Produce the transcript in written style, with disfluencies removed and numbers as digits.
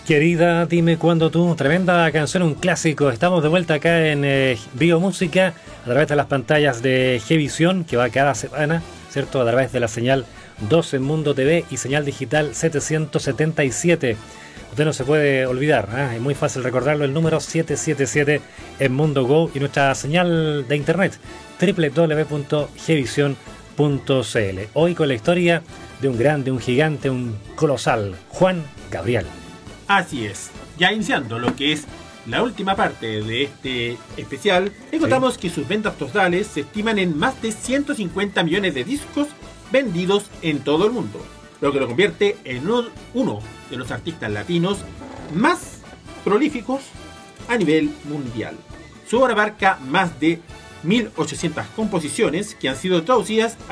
Querida, dime cuándo tú, tremenda canción, un clásico. Estamos de vuelta acá en Biomúsica a través de las pantallas de Gvisión, que va cada semana, ¿cierto? A través de la señal 12 en Mundo TV y señal digital 777. Usted no se puede olvidar, es muy fácil recordarlo, el número 777 en Mundo Go y nuestra señal de internet www.gvision.cl. Hoy con la historia de un grande, un gigante, un colosal, Juan Gabriel. Así es, ya iniciando lo que es la última parte de este especial, encontramos que sus ventas totales se estiman en más de 150 millones de discos vendidos en todo el mundo, lo que lo convierte en uno de los artistas latinos más prolíficos a nivel mundial. Su obra abarca más de 1800 composiciones que han sido traducidas